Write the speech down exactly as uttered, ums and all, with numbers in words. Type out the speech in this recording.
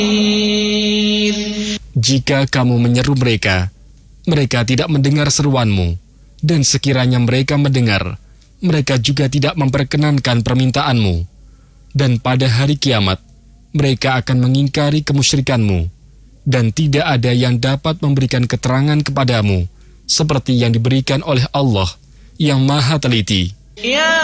Jika kamu menyeru mereka, mereka tidak mendengar seruanmu, dan sekiranya mereka mendengar, mereka juga tidak memperkenankan permintaanmu. Dan pada hari kiamat, mereka akan mengingkari kemusyrikanmu, dan tidak ada yang dapat memberikan keterangan kepadamu, seperti yang diberikan oleh Allah yang Maha Teliti.